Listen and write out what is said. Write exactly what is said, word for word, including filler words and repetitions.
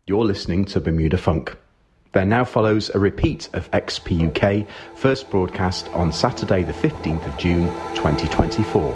You're listening to Bermuda Funk. There now follows a repeat of X P U K, first broadcast on Saturday the fifteenth of June twenty twenty-four.